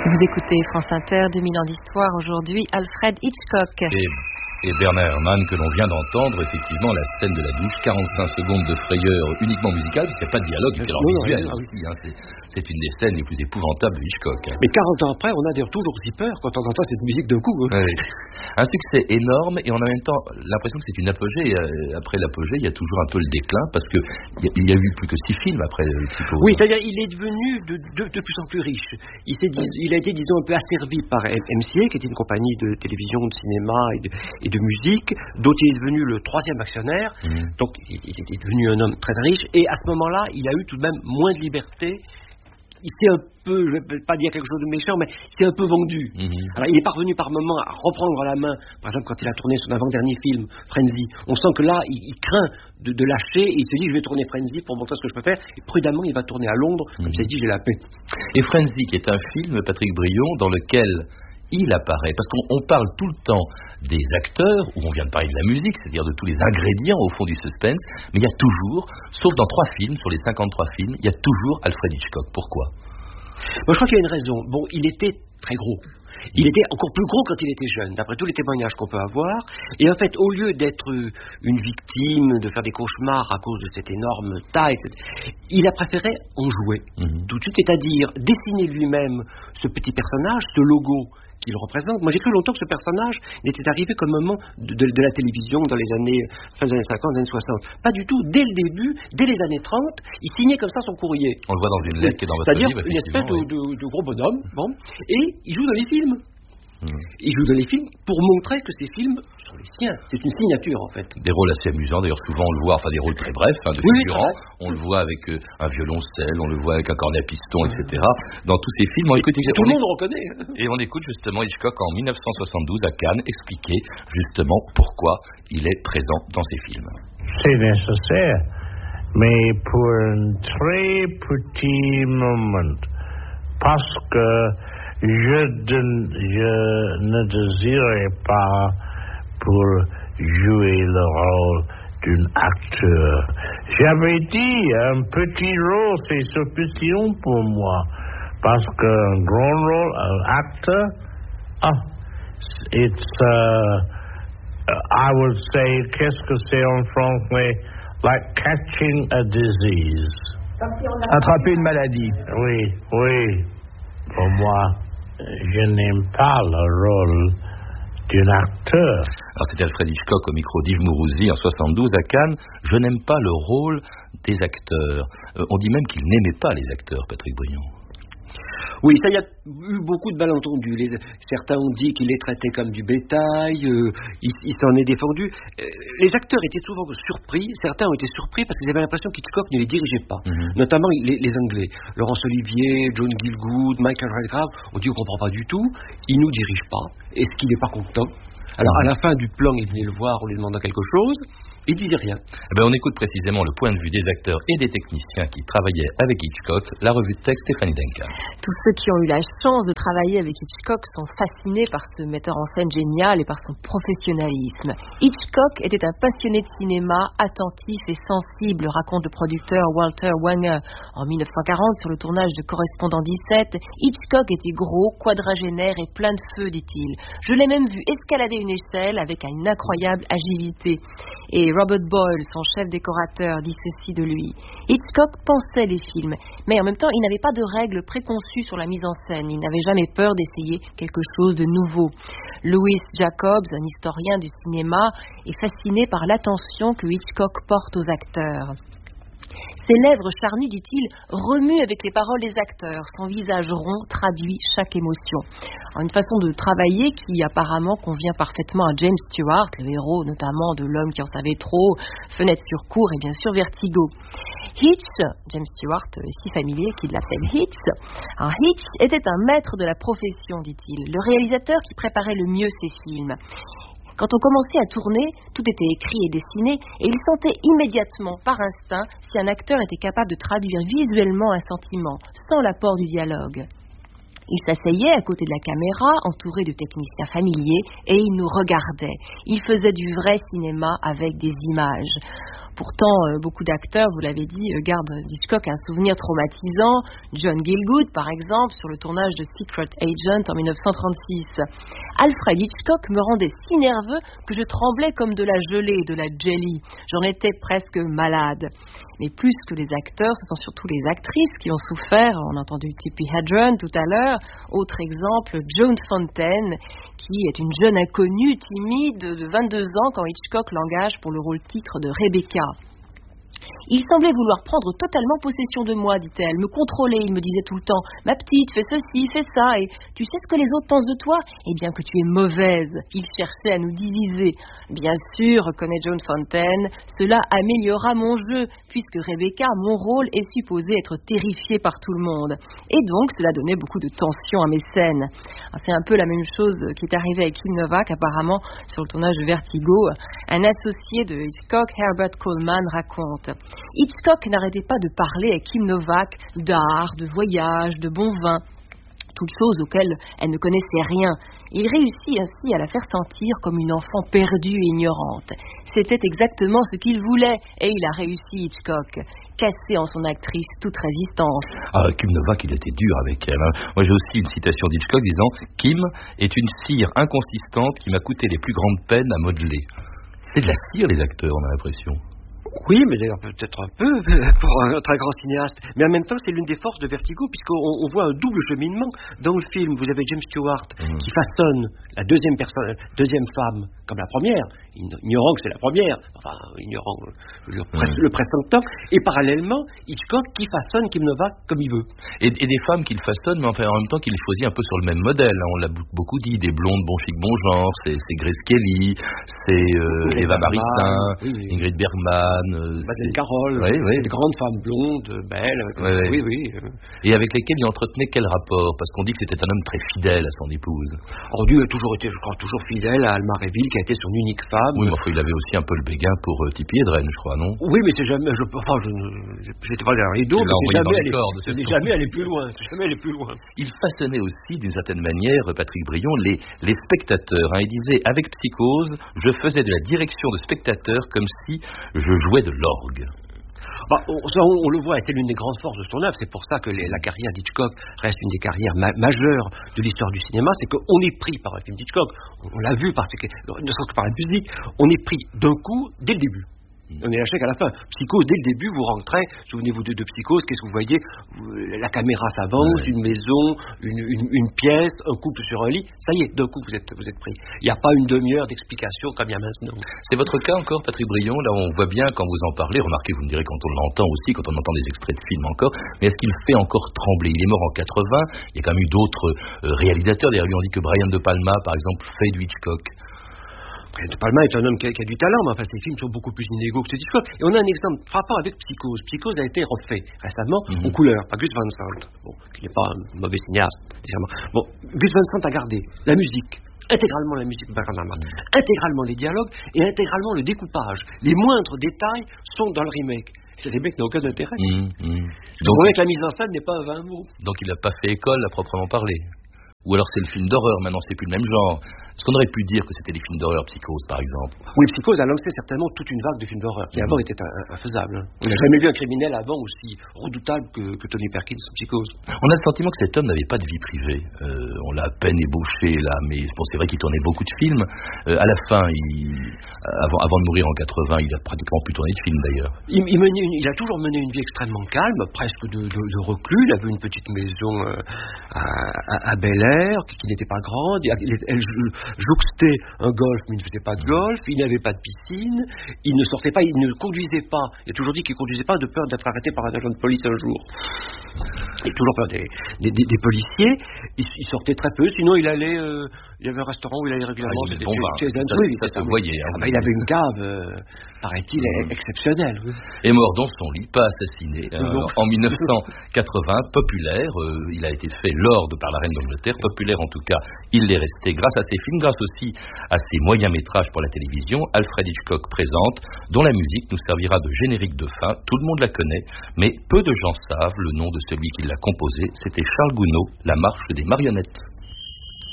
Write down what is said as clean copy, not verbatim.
Vous écoutez France Inter, 2000 ans d'histoire, aujourd'hui Alfred Hitchcock. Et Bernard Herrmann que l'on vient d'entendre, effectivement, la scène de la douche, 45 secondes de frayeur uniquement musicale, parce qu'il n'y a pas de dialogue, et puis alors visuel aussi, c'est une des scènes les plus épouvantables de Hitchcock. Mais 40 ans après, on a d'ailleurs toujours si peur quand on entend cette musique d'un coup. Oui. Un succès énorme, et en même temps, l'impression que c'est une apogée. Après l'apogée, il y a toujours un peu le déclin, parce qu'il y a eu plus que 6 films après le Typo. Oui, c'est-à-dire il est devenu de plus en plus riche. Il a été, disons, un peu asservi par MCA, qui était une compagnie de télévision, de cinéma et de musique, dont il est devenu le 3e actionnaire. Donc il est devenu un homme très riche, et à ce moment-là, il a eu tout de même moins de liberté. Il s'est un peu, je ne vais pas dire quelque chose de méchant, mais il s'est un peu vendu. Alors, il est parvenu par moments à reprendre la main. Par exemple, quand il a tourné son avant-dernier film, Frenzy, on sent que là, il craint de lâcher, et il se dit, je vais tourner Frenzy pour montrer ce que je peux faire. Et prudemment, il va tourner à Londres, comme il s'est dit, j'ai la paix. Et Frenzy, qui est un film, Patrick Brion, dans lequel il apparaît, parce qu'on parle tout le temps des acteurs, où on vient de parler de la musique, c'est-à-dire de tous les ingrédients au fond du suspense, mais il y a toujours, sauf dans 3 films, sur les 53 films, il y a toujours Alfred Hitchcock. Pourquoi ? Moi, je crois qu'il y a une raison. Bon, il était très gros. Il était encore plus gros quand il était jeune, d'après tous les témoignages qu'on peut avoir. Et en fait, au lieu d'être une victime, de faire des cauchemars à cause de cette énorme taille, etc., il a préféré en jouer tout de suite, c'est-à-dire dessiner lui-même ce petit personnage, ce logo qu'il représente. Moi, j'ai cru longtemps que ce personnage n'était arrivé qu'au moment de la télévision dans les années, fin des années 50, des années 60. Pas du tout. Dès le début, dès les années 30, il signait comme ça son courrier. On le voit dans une lettre qui est dans votre livre. C'est-à-dire une espèce de gros bonhomme, et il joue dans les films. Il joue dans les films pour montrer que ces films sont les siens. C'est une signature, en fait. Des rôles assez amusants, d'ailleurs, souvent on le voit, des rôles très brefs, de figurants. On le voit avec un violoncelle, on le voit avec un cornet à piston, etc. Dans tous ces films, tout le monde le reconnaît. Et on écoute justement Hitchcock en 1972 à Cannes expliquer justement pourquoi il est présent dans ces films. C'est nécessaire, mais pour un très petit moment, parce que je ne désirais pas pour jouer le rôle d'un acteur. J'avais dit un petit rôle, c'est suffisamment pour moi. Parce qu'un grand rôle, un acteur, it's, I would say, qu'est-ce que c'est en français? Like catching a disease. Attraper une maladie. Oui. Pour moi, je n'aime pas le rôle d'un acteur. Alors c'était Alfred Hitchcock au micro d'Yves Mourouzi en 72 à Cannes. Je n'aime pas le rôle des acteurs. On dit même qu'il n'aimait pas les acteurs, Patrick Brion. Oui, ça, il y a eu beaucoup de malentendus. Certains ont dit qu'il les traitait comme du bétail, il s'en est défendu. Les acteurs étaient souvent surpris, certains ont été surpris parce qu'ils avaient l'impression qu'Hitchcock ne les dirigeait pas, notamment les Anglais. Laurence Olivier, John Gielgud, Michael Redgrave ont dit on ne comprend pas du tout, il ne nous dirige pas, est-ce qu'il n'est pas content? Alors à la fin du plan, il venait le voir en lui demandant quelque chose. Il ne disait rien. On écoute précisément le point de vue des acteurs et des techniciens qui travaillaient avec Hitchcock, la revue de texte Stéphanie Duncan. Tous ceux qui ont eu la chance de travailler avec Hitchcock sont fascinés par ce metteur en scène génial et par son professionnalisme. Hitchcock était un passionné de cinéma, attentif et sensible, raconte le producteur Walter Wanger. En 1940, sur le tournage de Correspondant 17, Hitchcock était gros, quadragénaire et plein de feu, dit-il. Je l'ai même vu escalader une échelle avec une incroyable agilité. Et Robert Boyle, son chef décorateur, dit ceci de lui. Hitchcock pensait les films, mais en même temps, il n'avait pas de règles préconçues sur la mise en scène. Il n'avait jamais peur d'essayer quelque chose de nouveau. Louis Jacobs, un historien du cinéma, est fasciné par l'attention que Hitchcock porte aux acteurs. Ses lèvres charnues, dit-il, remuent avec les paroles des acteurs. Son visage rond traduit chaque émotion. Alors, une façon de travailler qui apparemment convient parfaitement à James Stewart, le héros notamment de L'homme qui en savait trop, Fenêtre sur cour et bien sûr Vertigo. Hitch, James Stewart est si familier qu'il l'appelle Hitch. Alors, Hitch était un maître de la profession, dit-il, le réalisateur qui préparait le mieux ses films. Quand on commençait à tourner, tout était écrit et dessiné, et il sentait immédiatement, par instinct, si un acteur était capable de traduire visuellement un sentiment, sans l'apport du dialogue. Il s'asseyait à côté de la caméra, entouré de techniciens familiers, et il nous regardait. Il faisait du vrai cinéma avec des images. Pourtant, beaucoup d'acteurs, vous l'avez dit, gardent d'Hitchcock un souvenir traumatisant. John Gielgud, par exemple, sur le tournage de Secret Agent en 1936. Alfred Hitchcock me rendait si nerveux que je tremblais comme de la gelée, de la jelly. J'en étais presque malade. Mais plus que les acteurs, ce sont surtout les actrices qui ont souffert. On a entendu Tippi Hedren tout à l'heure. Autre exemple, Joan Fontaine, qui est une jeune inconnue, timide, de 22 ans quand Hitchcock l'engage pour le rôle titre de Rebecca. Il semblait vouloir prendre totalement possession de moi, dit-elle, me contrôler. Il me disait tout le temps, ma petite, fais ceci, fais ça, et tu sais ce que les autres pensent de toi? Eh bien que tu es mauvaise. Il cherchait à nous diviser. Bien sûr, reconnaît Joan Fontaine, cela améliorera mon jeu, puisque Rebecca, mon rôle, est supposé être terrifiée par tout le monde. Et donc, cela donnait beaucoup de tension à mes scènes. Alors, c'est un peu la même chose qui est arrivée avec Kim Novak, apparemment, sur le tournage de Vertigo. Un associé de Hitchcock, Herbert Coleman, raconte. Hitchcock n'arrêtait pas de parler avec Kim Novak d'art, de voyage, de bon vin, toutes choses auxquelles elle ne connaissait rien. Il réussit ainsi à la faire sentir comme une enfant perdue et ignorante. C'était exactement ce qu'il voulait, et il a réussi, Hitchcock. Casser en son actrice toute résistance. Kim Novak, il était dur avec elle. Moi, j'ai aussi une citation d'Hitchcock disant « Kim est une cire inconsistante qui m'a coûté les plus grandes peines à modeler ». C'est de la cire, les acteurs, on a l'impression. Oui, mais d'ailleurs peut-être un peu pour un très grand cinéaste. Mais en même temps, c'est l'une des forces de Vertigo, puisqu'on voit un double cheminement. Dans le film, vous avez James Stewart qui façonne la deuxième femme comme la première, ignorant que c'est la première, enfin ignorant le pressentant, et parallèlement, Hitchcock qui façonne Kim Novak comme il veut. Et des femmes qu'il façonne, mais enfin, en même temps qu'il choisit un peu sur le même modèle. On l'a beaucoup dit, des blondes bon chic bon genre, c'est Grace Kelly, c'est Eva Marissin, Ingrid Bergman, Madeleine Carroll, des grandes femmes blondes, belles, et avec lesquelles il entretenait quel rapport? Parce qu'on dit que c'était un homme très fidèle à son épouse. Alors lui a toujours été, je crois, toujours fidèle à Alma Reville, qui a été son unique femme. Oui, mais enfin, il avait aussi un peu le béguin pour Tippi Hedren, je crois, non? Oui, mais c'est jamais, j'étais pas derrière les rideaux, mais c'est jamais allé plus loin. Il façonnait aussi, d'une certaine manière, Patrick Brion, les spectateurs. Il disait, avec Psychose, je faisais de la direction de spectateurs comme si je jouais de l'orgue. On le voit, c'est l'une des grandes forces de son œuvre. C'est pour ça que la carrière d'Hitchcock reste une des carrières majeures de l'histoire du cinéma. C'est qu'on est pris par un film d'Hitchcock. On l'a vu, ne serait-ce que par la musique. On est pris d'un coup dès le début. On est lâché qu'à la fin. Psychose, dès le début, vous rentrez, souvenez-vous de Psychose, qu'est-ce que vous voyez? La caméra s'avance, une maison, une pièce, un couple sur un lit, ça y est, d'un coup vous êtes pris. Il n'y a pas une demi-heure d'explication comme il y a maintenant. C'est votre cas encore, Patrick Brion? Là, on voit bien quand vous en parlez, remarquez, vous me direz quand on l'entend aussi, quand on entend des extraits de films encore, mais est-ce qu'il fait encore trembler? Il est mort en 80, il y a quand même eu d'autres réalisateurs, d'ailleurs lui on dit que Brian De Palma, par exemple, fait du Hitchcock. De Palma est un homme qui a du talent, mais enfin ses films sont beaucoup plus inégaux que ceux d'Hitchcock. Et on a un exemple frappant avec Psychose. Psychose a été refait récemment en couleur par Gus Van Sant, qui n'est pas un mauvais cinéaste, évidemment. Gus Van Sant a gardé la musique, intégralement la musique de Bernard Herrmann, intégralement les dialogues et intégralement le découpage. Les moindres détails sont dans le remake. Le remake n'a aucun intérêt. Donc on voit que la mise en scène n'est pas un 20 mots. Donc il n'a pas fait école à proprement parler. Ou alors c'est le film d'horreur, maintenant c'est plus le même genre. Est-ce qu'on aurait pu dire que c'était les films d'horreur, Psychose par exemple? Oui, Psychose a lancé certainement toute une vague de films d'horreur qui avant était infaisable. On n'a jamais vu un criminel avant aussi redoutable que Tony Perkins ou Psychose. On a le sentiment que cet homme n'avait pas de vie privée. On l'a à peine ébauché là, mais c'est vrai qu'il tournait beaucoup de films. À la fin, avant de mourir en 80, il a pratiquement plus tourné de films d'ailleurs. Il a toujours mené une vie extrêmement calme, presque de reclus. Il avait une petite maison à Bel Air, qui n'était pas grande. Elle jouxtait un golf, mais il ne faisait pas de golf. Il n'avait pas de piscine. Il ne sortait pas, il ne conduisait pas. Il a toujours dit qu'il ne conduisait pas de peur d'être arrêté par un agent de police un jour. Il a toujours peur des policiers. Il sortait très peu. Sinon, il allait... il y avait un restaurant où il allait régulièrement. Ça se voyait. Il avait une cave, paraît-il, exceptionnelle. Et mort dans son lit, pas assassiné. En 1980, populaire. Il a été fait lord par la reine d'Angleterre. Populaire en tout cas, il l'est resté grâce à ses films, grâce aussi à ses moyens métrages pour la télévision. Alfred Hitchcock présente, dont la musique nous servira de générique de fin. Tout le monde la connaît, mais peu de gens savent le nom de celui qui l'a composé. C'était Charles Gounod, La marche des marionnettes.